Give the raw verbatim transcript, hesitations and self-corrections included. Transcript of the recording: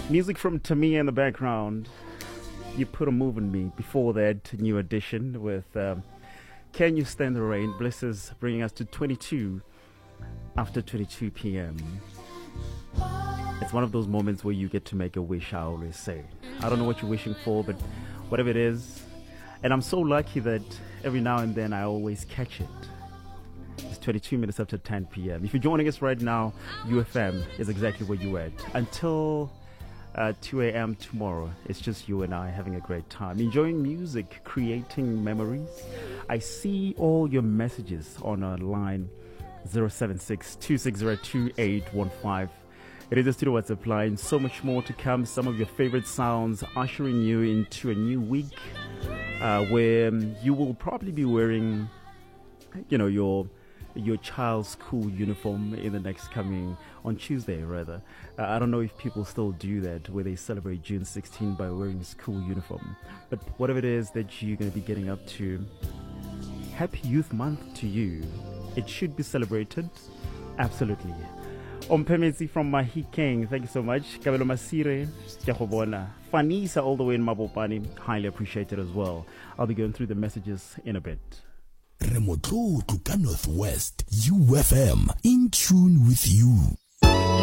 Music from Tamia in the background. You Put a Move on Me. Before that, New Edition with um, Can You Stand the Rain? Blesses bringing us to twenty-two after twenty-two p.m. It's one of those moments where you get to make a wish, I always say. I don't know what you're wishing for, but whatever it is. And I'm so lucky that every now and then I always catch it. It's twenty-two minutes after ten p.m. If you're joining us right now, U F M is exactly where you're at. Until uh, two a.m. tomorrow, it's just you and I having a great time. Enjoying music, creating memories. I see all your messages on our line zero seven six, two six zero, two eight one five. It is a studio WhatsApp line. So much more to come. Some of your favorite sounds ushering you into a new week uh, where um, you will probably be wearing, you know, your your child's school uniform in the next coming, on Tuesday rather. Uh, I don't know if people still do that, where they celebrate June sixteenth by wearing school uniform. But whatever it is that you're going to be getting up to, Happy Youth Month to you. It should be celebrated. Absolutely. Ompemezi from Mahikeng, thank you so much. Kabelo Masire, Kyahobona. Fanisa all the way in Mabopani, highly appreciated as well. I'll be going through the messages in a bit. Remotro to Northwest, U F M, in tune with you.